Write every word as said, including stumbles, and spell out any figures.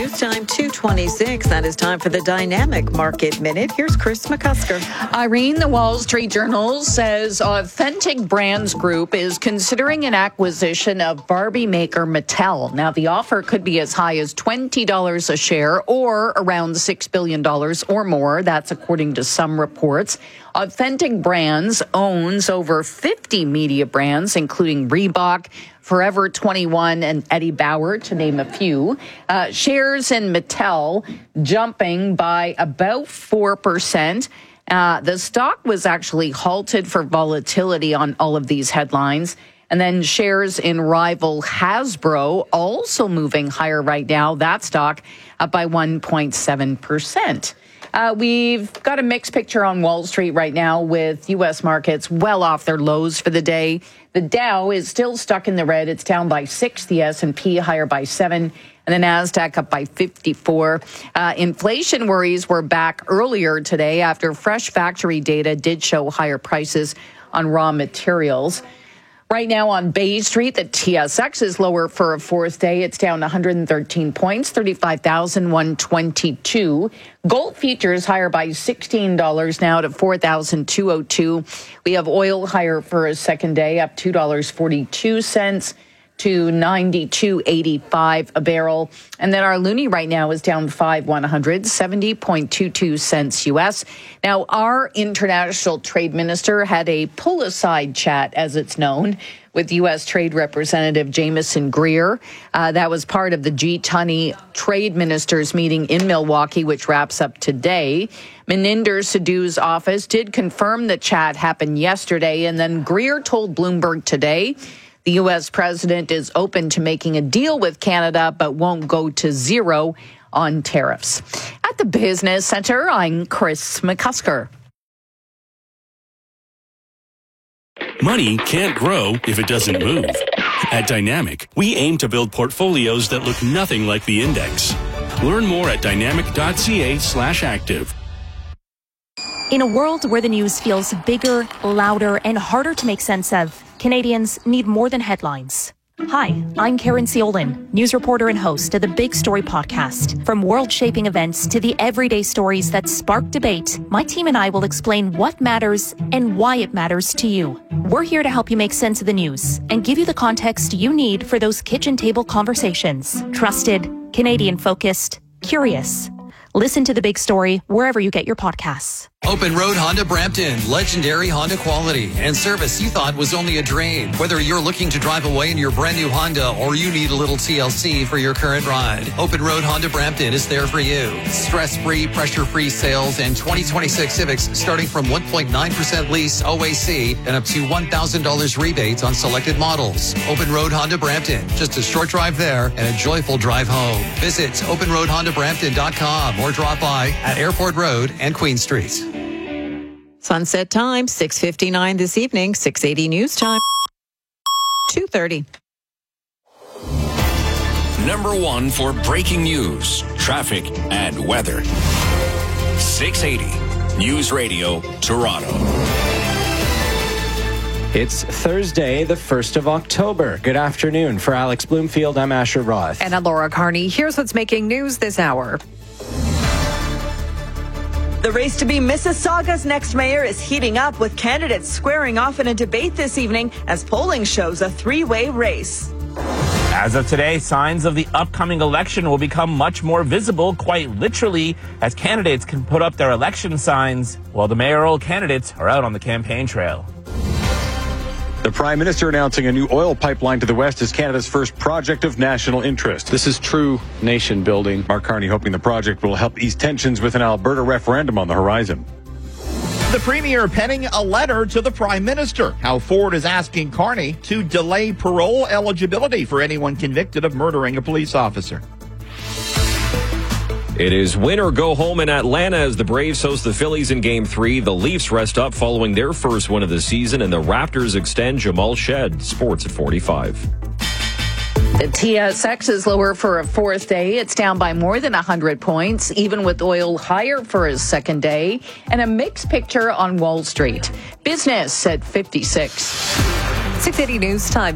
News time two twenty-six. That is time for the Dynamic Market Minute. Here's Chris McCusker. Irene, the Wall Street Journal says Authentic Brands Group is considering an acquisition of Barbie maker Mattel. Now, the offer could be as high as twenty dollars a share or around six billion dollars or more. That's according to some reports. Authentic Brands owns over fifty media brands, including Reebok, Forever twenty-one, and Eddie Bauer, to name a few. Uh, shares in Mattel jumping by about four percent. Uh, the stock was actually halted for volatility on all of these headlines. And then shares in rival Hasbro also moving higher right now. That stock up by one point seven percent. Uh, we've got a mixed picture on Wall Street right now with U S markets well off their lows for the day. The Dow is still stuck in the red. It's down by six. The S and P higher by seven. And the NASDAQ up by fifty-four. Uh, inflation worries were back earlier today after fresh factory data did show higher prices on raw materials. Right now on Bay Street, the T S X is lower for a fourth day. It's down one hundred thirteen points, thirty-five thousand one hundred twenty-two. Gold futures higher by sixteen dollars now to four thousand two hundred two. We have oil higher for a second day, up two dollars and forty-two cents to ninety-two eighty-five a barrel. And then our loonie right now is down five one hundred, seventy point two two cents U S. Now, our international trade minister had a pull-aside chat, as it's known, with U S Trade Representative Jamieson Greer. Uh, that was part of the G twenty trade ministers meeting in Milwaukee, which wraps up today. Meninder Sidhu's office did confirm the chat happened yesterday, and then Greer told Bloomberg today the U S president is open to making a deal with Canada, but won't go to zero on tariffs. At the Business Center, I'm Chris McCusker. Money can't grow if it doesn't move. At Dynamic, we aim to build portfolios that look nothing like the index. Learn more at dynamic.ca slash active. In a world where the news feels bigger, louder, and harder to make sense of, Canadians need more than headlines. Hi, I'm Karen Ciolin, news reporter and host of the Big Story podcast. From world-shaping events to the everyday stories that spark debate, my team and I will explain what matters and why it matters to you. We're here to help you make sense of the news and give you the context you need for those kitchen table conversations. Trusted, Canadian-focused, curious. Listen to The Big Story wherever you get your podcasts. Open Road Honda Brampton. Legendary Honda quality and service you thought was only a drain. Whether you're looking to drive away in your brand new Honda or you need a little T L C for your current ride, Open Road Honda Brampton is there for you. Stress-free, pressure-free sales and twenty twenty-six Civics starting from one point nine percent lease O A C and up to one thousand dollars rebates on selected models. Open Road Honda Brampton. Just a short drive there and a joyful drive home. Visit open road honda brampton dot com or drop by at Airport Road and Queen Street. Sunset time, six fifty-nine this evening, six eighty news time, two thirty. Number one for breaking news, traffic, and weather. six eighty News Radio, Toronto. It's Thursday, the first of October. Good afternoon. For Alex Bloomfield, I'm Asher Roth. And I'm Laura Carney. Here's what's making news this hour. The race to be Mississauga's next mayor is heating up, with candidates squaring off in a debate this evening as polling shows a three-way race. As of today, signs of the upcoming election will become much more visible, quite literally, as candidates can put up their election signs while the mayoral candidates are out on the campaign trail. The Prime Minister announcing a new oil pipeline to the west is Canada's first project of national interest. This is true nation building. Mark Carney hoping the project will help ease tensions with an Alberta referendum on the horizon. The Premier penning a letter to the Prime Minister. How Ford is asking Carney to delay parole eligibility for anyone convicted of murdering a police officer. It is win or go home in Atlanta as the Braves host the Phillies in Game three. The Leafs rest up following their first win of the season, and the Raptors extend Jamal Shed. Sports at forty-five. The T S X is lower for a fourth day. It's down by more than one hundred points, even with oil higher for a second day, and a mixed picture on Wall Street. Business at fifty-six. six eighty News Time.